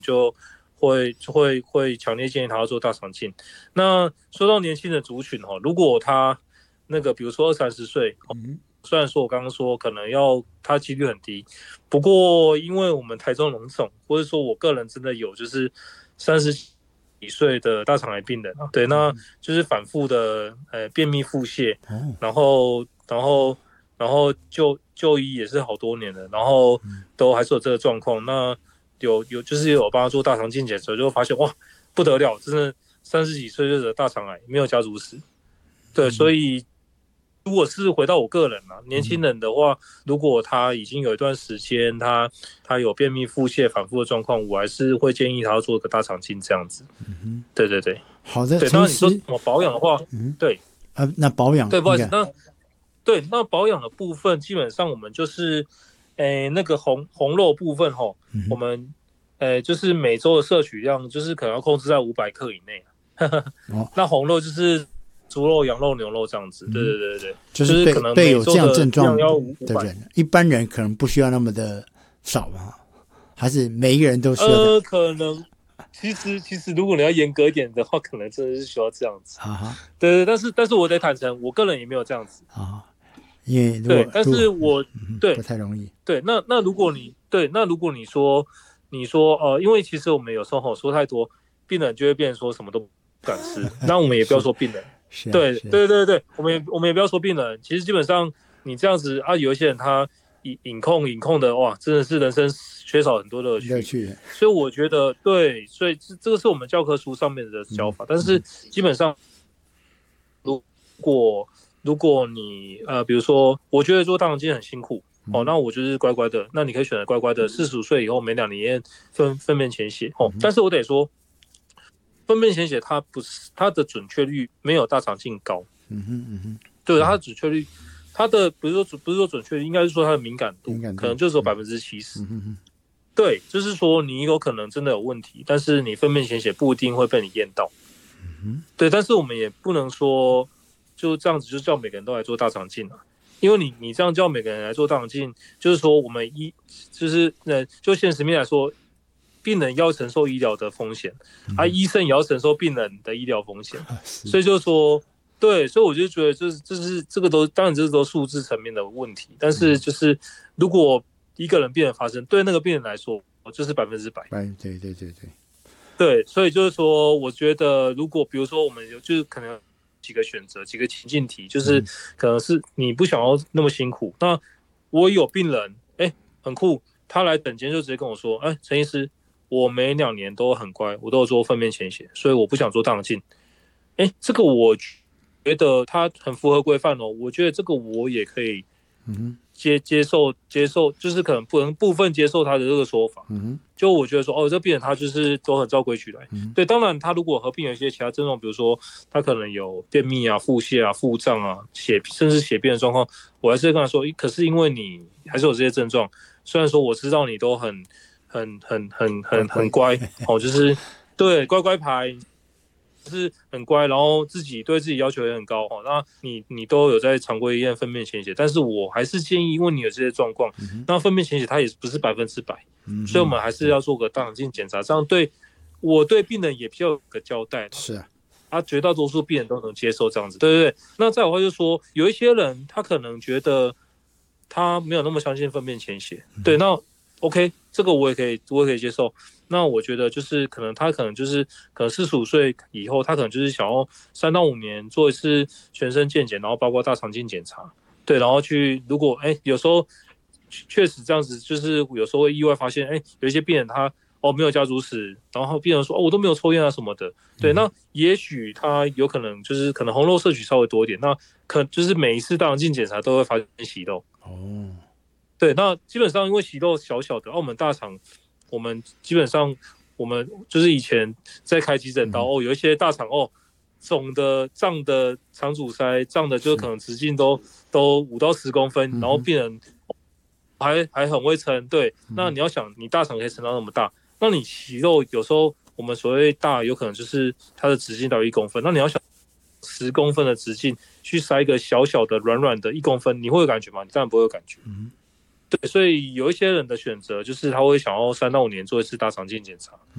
就会强烈建议他要做大肠镜。那说到年轻的族群如果他那个比如说20-30岁，虽然说我刚刚说可能他几率很低，不过因为我们台中荣总，或者说我个人真的有就是30几岁的大肠癌病人，对，那就是反复的便秘腹泻，然后就医也是好多年了，然后都还是有这个状况。那就是有帮他做大肠镜检测，就发现哇不得了，真的30几岁就得大肠癌，没有家族史。对，所以如果是回到我个人年轻人的话，如果他已经有一段时间他有便秘腹泻反复的状况，我还是会建议他要做个大肠镜这样子。对对对， 好的， 对。当然你说怎么保养的话，对， 那保养， 对，不好意思，那保养的部分基本上我们就是那个红肉部分我们就是每周的摄取量就是可能要控制在500克以内。那红肉就是猪肉、羊肉、牛肉这样子。对对对对， 就是可能对有这样症状要的人，一般人可能不需要那么的少嘛，还是每一个人都需要可能其实如果你要严格一点的话，可能真的是需要这样子。对，但是我得坦诚，我个人也没有这样子因为对，但是我对不太容易。 对，那如果你说因为其实我们有时候说太多，病人就会变成说什么都不敢吃。那我们也不要说病人，对对对对，我们也不要说病人。其实基本上你这样子有一些人他饮控的哇，真的是人生缺少很多乐趣。所以我觉得对，所以这个是我们教科书上面的教法。但是基本上如果你比如说我觉得做大肠镜很辛苦那我就是乖乖的，那你可以选择乖乖的45岁以后每2年粪便潜血但是我得说粪便潜血它的准确率没有大肠镜高。对，它的准确率它的不是说准确率，应该是说它的敏感度可能就是有70%。对，就是说你有可能真的有问题，但是你粪便潜血不一定会被你验到。对，但是我们也不能说就这样子就叫每个人都来做大肠镜因为你这样叫每个人来做大肠镜，就是说我们就现实面来说，病人要承受医疗的风险，医生也要承受病人的医疗风险。所以就是说对，所以我就觉得这个当然这都数字层面的问题，但是就是如果一个人病人发生，对那个病人来说就是100%。 对对对对对，所以就是说我觉得如果比如说我们就是可能几个选择几个情境题，就是可能是你不想要那么辛苦。那我有病人很酷，他来诊间就直接跟我说陈医师，我每2年都很乖，我都有做粪便潜血，所以我不想做大肠镜。这个我觉得他很符合规范我觉得这个我也可以接受，就是可能部分接受他的这个说法。就我觉得说这病人他就是都很照规矩来。对，当然他如果合并有一些其他症状，比如说他可能有便秘腹泻腹胀甚至血便的状况，我还是会跟他说可是因为你还是有这些症状，虽然说我知道你都很乖就是对乖乖牌，是很乖，然后自己对自己要求也很高那你都有在常规医院粪便潜血，但是我还是建议，因为你有这些状况，那粪便潜血它也不是100%，所以我们还是要做个大肠镜检查，这样我对病人也比较有个交代。 是绝大多数病人都能接受这样子。对对对，那再有话就是说，有一些人他可能觉得他没有那么相信粪便潜血，对，那 OK， 这个我也可以接受。那我觉得就是可能就是可能45岁以后，他可能就是想要3到5年做一次全身健检，然后包括大肠镜检查，对，然后如果有时候确实这样子，就是有时候会意外发现有一些病人他没有家族史，然后病人说我都没有抽烟什么的，对，那也许他有可能就是可能红肉摄取稍微多一点，那可能就是每一次大肠镜检查都会发现息肉。对，那基本上因为息肉小小的，我们大肠我们基本上我们就是以前在开急诊刀有一些大肠肿的胀的肠阻塞，胀的就可能直径都5到10公分，然后病人还很会撑。对，那你要想你大肠可以撑到那么大，那你息肉有时候我们所谓大有可能就是它的直径到1公分，那你要想10公分的直径去塞一个小小的软软的1公分，你会有感觉吗？你当然不会有感觉。对，所以有一些人的选择就是他会想要3到5年做一次大肠镜检查。